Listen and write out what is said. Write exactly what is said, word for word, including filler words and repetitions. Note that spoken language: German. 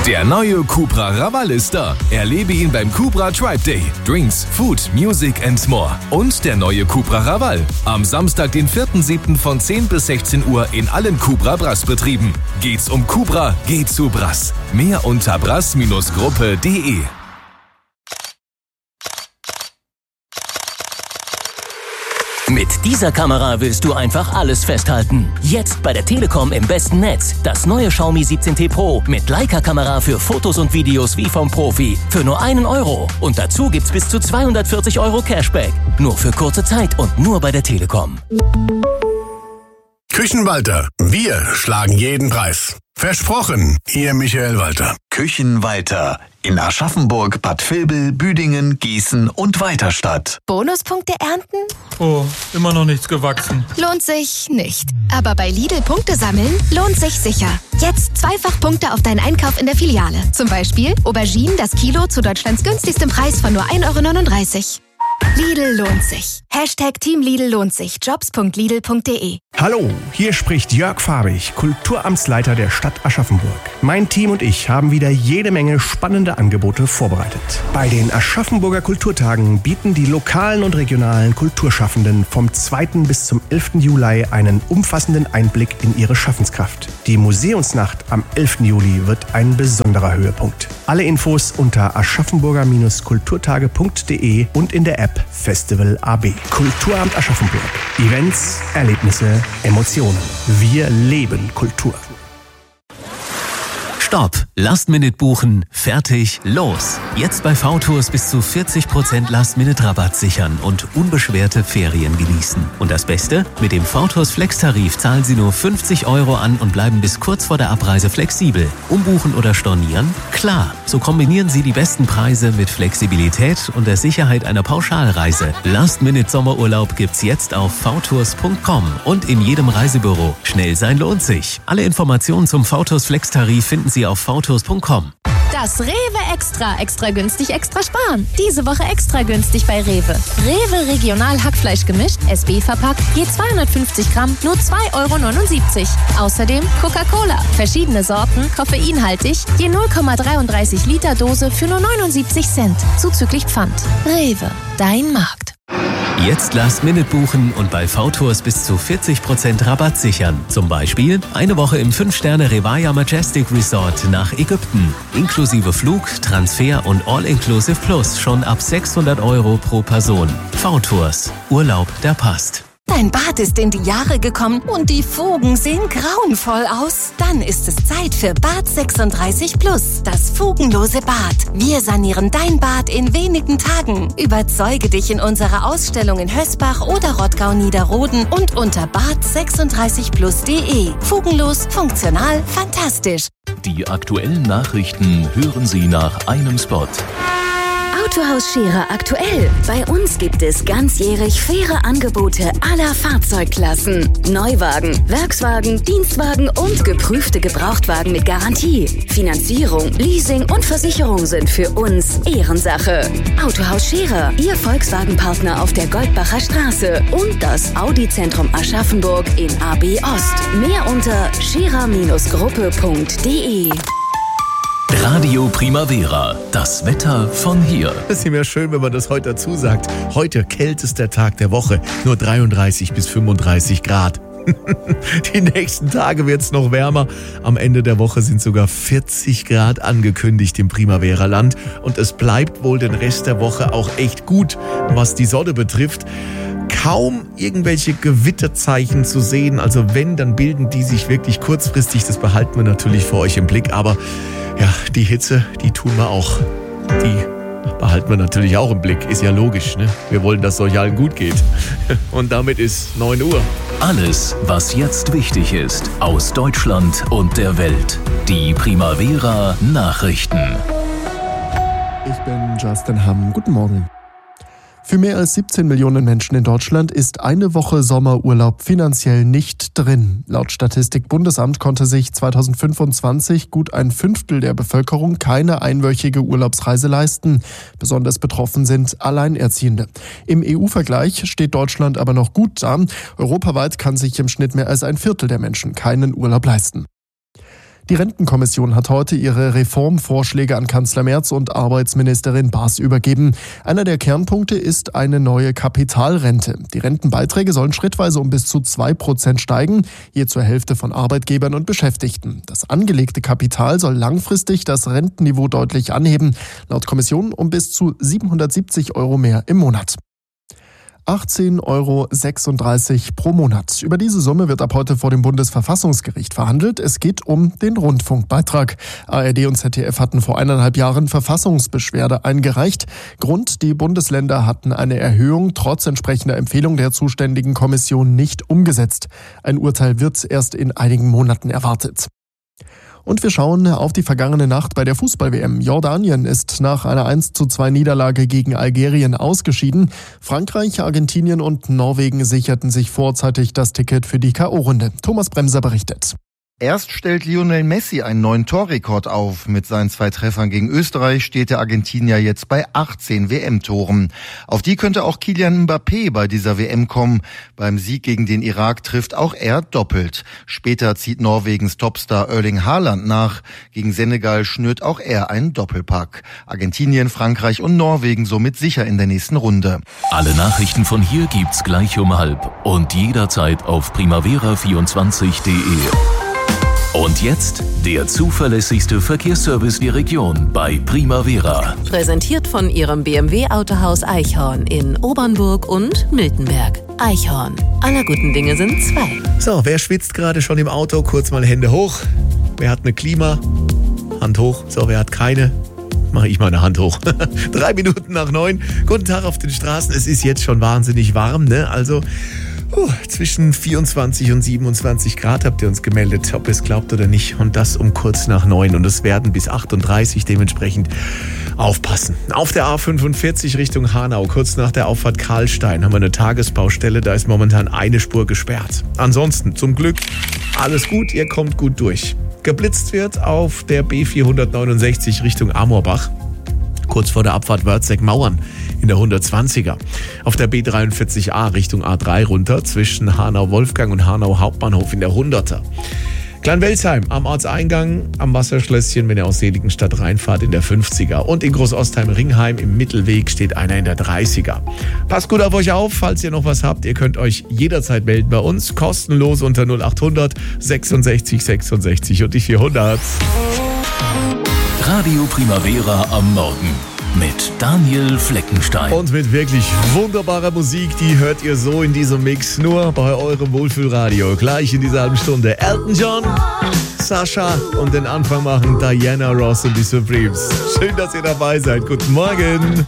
Der neue Cupra Raval ist da. Erlebe ihn beim Cupra Tribe Day. Drinks, Food, Music and more. Und der neue Cupra Raval. Am Samstag, den vierten siebten von zehn bis sechzehn Uhr in allen Cupra Brass-Betrieben. Geht's um Cupra, geht zu Brass. Mehr unter brass Gruppe punkt de. Mit dieser Kamera willst du einfach alles festhalten. Jetzt bei der Telekom im besten Netz. Das neue Xiaomi siebzehn T Pro mit Leica-Kamera für Fotos und Videos wie vom Profi. Für nur einen Euro. Und dazu gibt's bis zu zweihundertvierzig Euro Cashback. Nur für kurze Zeit und nur bei der Telekom. Küchenwalter. Wir schlagen jeden Preis. Versprochen, Ihr Michael Walter. Küchenwalter. In Aschaffenburg, Bad Vilbel, Büdingen, Gießen und Weiterstadt. Bonuspunkte ernten? Oh, immer noch nichts gewachsen. Lohnt sich nicht. Aber bei Lidl Punkte sammeln lohnt sich sicher. Jetzt zweifach Punkte auf deinen Einkauf in der Filiale. Zum Beispiel Auberginen das Kilo zu Deutschlands günstigstem Preis von nur ein Euro neununddreißig. Lidl lohnt sich. Hashtag Team Lidl lohnt sich. Jobs punkt lidl punkt de. Hallo, hier spricht Jörg Farbig, Kulturamtsleiter der Stadt Aschaffenburg. Mein Team und ich haben wieder jede Menge spannende Angebote vorbereitet. Bei den Aschaffenburger Kulturtagen bieten die lokalen und regionalen Kulturschaffenden vom zweiten bis zum elften Juli einen umfassenden Einblick in ihre Schaffenskraft. Die Museumsnacht am elften Juli wird ein besonderer Höhepunkt. Alle Infos unter aschaffenburger kulturtage punkt de und in der App Festival A B. Kulturamt Aschaffenburg. Events, Erlebnisse, Emotionen. Wir leben Kultur. Stopp! Last-Minute buchen, fertig, los! Jetzt bei V-Tours bis zu vierzig Prozent Last-Minute-Rabatt sichern und unbeschwerte Ferien genießen. Und das Beste? Mit dem V-Tours Flex-Tarif zahlen Sie nur fünfzig Euro an und bleiben bis kurz vor der Abreise flexibel. Umbuchen oder stornieren? Klar! So kombinieren Sie die besten Preise mit Flexibilität und der Sicherheit einer Pauschalreise. Last-Minute-Sommerurlaub gibt's jetzt auf v tours punkt com und in jedem Reisebüro. Schnell sein lohnt sich. Alle Informationen zum V-Tours Flex-Tarif finden Sie auf v tours punkt com. Das Rewe Extra. Extra günstig, extra sparen. Diese Woche extra günstig bei Rewe. Rewe Regional Hackfleisch gemischt, S B verpackt, je zweihundertfünfzig Gramm, nur zwei Euro neunundsiebzig. Außerdem Coca-Cola. Verschiedene Sorten, koffeinhaltig, je null Komma dreiunddreißig Liter Dose für nur neunundsiebzig Cent. Zuzüglich Pfand. Rewe, dein Markt. Jetzt Last-Minute buchen und bei V-Tours bis zu vierzig Prozent Rabatt sichern. Zum Beispiel eine Woche im fünf Sterne Revaya Majestic Resort nach Ägypten. Inklusive Flug, Transfer und All-Inclusive Plus schon ab sechshundert Euro pro Person. V-Tours. Urlaub, der passt. Dein Bad ist in die Jahre gekommen und die Fugen sehen grauenvoll aus? Dann ist es Zeit für Bad sechsunddreißig Plus, das fugenlose Bad. Wir sanieren dein Bad in wenigen Tagen. Überzeuge dich in unserer Ausstellung in Hösbach oder Rottgau-Niederroden und unter bad sechsunddreißig plus punkt de. Fugenlos, funktional, fantastisch. Die aktuellen Nachrichten hören Sie nach einem Spot. Autohaus Scherer aktuell. Bei uns gibt es ganzjährig faire Angebote aller Fahrzeugklassen. Neuwagen, Werkswagen, Dienstwagen und geprüfte Gebrauchtwagen mit Garantie. Finanzierung, Leasing und Versicherung sind für uns Ehrensache. Autohaus Scherer, Ihr Volkswagen-Partner auf der Goldbacher Straße und das Audi-Zentrum Aschaffenburg in A B Ost. Mehr unter scherer Gruppe punkt de. Radio Primavera, das Wetter von hier. Das ist immer schön, wenn man das heute dazu sagt. Heute kältester Tag der Woche, nur dreiunddreißig bis fünfunddreißig Grad. Die nächsten Tage wird es noch wärmer. Am Ende der Woche sind sogar vierzig Grad angekündigt im Primavera-Land. Und es bleibt wohl den Rest der Woche auch echt gut, was die Sonne betrifft. Kaum irgendwelche Gewitterzeichen zu sehen. Also wenn, dann bilden die sich wirklich kurzfristig. Das behalten wir natürlich für euch im Blick. Aber ja, die Hitze, die tun wir auch. Die behalten wir natürlich auch im Blick. Ist ja logisch, ne? Wir wollen, dass es euch allen gut geht. Und damit ist neun Uhr. Alles, was jetzt wichtig ist, aus Deutschland und der Welt. Die Primavera Nachrichten. Ich bin Justin Hamm. Guten Morgen. Für mehr als siebzehn Millionen Menschen in Deutschland ist eine Woche Sommerurlaub finanziell nicht drin. Laut Statistik-Bundesamt konnte sich zweitausendfünfundzwanzig gut ein Fünftel der Bevölkerung keine einwöchige Urlaubsreise leisten. Besonders betroffen sind Alleinerziehende. Im E U-Vergleich steht Deutschland aber noch gut da. Europaweit kann sich im Schnitt mehr als ein Viertel der Menschen keinen Urlaub leisten. Die Rentenkommission hat heute ihre Reformvorschläge an Kanzler Merz und Arbeitsministerin Baas übergeben. Einer der Kernpunkte ist eine neue Kapitalrente. Die Rentenbeiträge sollen schrittweise um bis zu zwei Prozent steigen, je zur Hälfte von Arbeitgebern und Beschäftigten. Das angelegte Kapital soll langfristig das Rentenniveau deutlich anheben, laut Kommission um bis zu siebenhundertsiebzig Euro mehr im Monat. achtzehn Euro sechsunddreißig pro Monat. Über diese Summe wird ab heute vor dem Bundesverfassungsgericht verhandelt. Es geht um den Rundfunkbeitrag. A R D und Z D F hatten vor eineinhalb Jahren Verfassungsbeschwerde eingereicht. Grund: die Bundesländer hatten eine Erhöhung trotz entsprechender Empfehlung der zuständigen Kommission nicht umgesetzt. Ein Urteil wird erst in einigen Monaten erwartet. Und wir schauen auf die vergangene Nacht bei der Fußball-W M. Jordanien ist nach einer eins zu zwei Niederlage gegen Algerien ausgeschieden. Frankreich, Argentinien und Norwegen sicherten sich vorzeitig das Ticket für die K O-Runde. Thomas Bremser berichtet. Erst stellt Lionel Messi einen neuen Torrekord auf. Mit seinen zwei Treffern gegen Österreich steht der Argentinier jetzt bei achtzehn W M-Toren. Auf die könnte auch Kylian Mbappé bei dieser W M kommen. Beim Sieg gegen den Irak trifft auch er doppelt. Später zieht Norwegens Topstar Erling Haaland nach. Gegen Senegal schnürt auch er einen Doppelpack. Argentinien, Frankreich und Norwegen somit sicher in der nächsten Runde. Alle Nachrichten von hier gibt's gleich um halb und jederzeit auf primavera vierundzwanzig punkt de. Und jetzt der zuverlässigste Verkehrsservice der Region bei Primavera. Präsentiert von Ihrem B M W-Autohaus Eichhorn in Obernburg und Miltenberg. Eichhorn. Aller guten Dinge sind zwei. So, wer schwitzt gerade schon im Auto? Kurz mal Hände hoch. Wer hat eine Klima? Hand hoch. So, wer hat keine? Mache ich mal eine Hand hoch. Drei Minuten nach neun. Guten Tag auf den Straßen. Es ist jetzt schon wahnsinnig warm, ne? Also Uh, zwischen vierundzwanzig und siebenundzwanzig Grad habt ihr uns gemeldet, ob ihr es glaubt oder nicht. Und das um kurz nach neun. Und es werden bis achtunddreißig, dementsprechend aufpassen. Auf der A fünfundvierzig Richtung Hanau, kurz nach der Auffahrt Karlstein, haben wir eine Tagesbaustelle. Da ist momentan eine Spur gesperrt. Ansonsten zum Glück alles gut, ihr kommt gut durch. Geblitzt wird auf der B vierhundertneunundsechzig Richtung Amorbach. Kurz vor der Abfahrt Wörzeck-Mauern in der hundertzwanziger. Auf der B dreiundvierzig A Richtung A drei runter zwischen Hanau-Wolfgang und Hanau-Hauptbahnhof in der hunderter. Kleinwelsheim am Ortseingang am Wasserschlösschen, wenn ihr aus Seligenstadt reinfahrt, in der fünfziger. Und in Großostheim-Ringheim im Mittelweg steht einer in der dreißiger. Passt gut auf euch auf, falls ihr noch was habt. Ihr könnt euch jederzeit melden bei uns, kostenlos unter null achthundert sechsundsechzig sechsundsechzig und die vierhundert. Radio Primavera am Morgen mit Daniel Fleckenstein. Und mit wirklich wunderbarer Musik, die hört ihr so in diesem Mix nur bei eurem Wohlfühlradio. Gleich in dieser halben Stunde Elton John, Sascha und den Anfang machen Diana Ross und die Supremes. Schön, dass ihr dabei seid. Guten Morgen.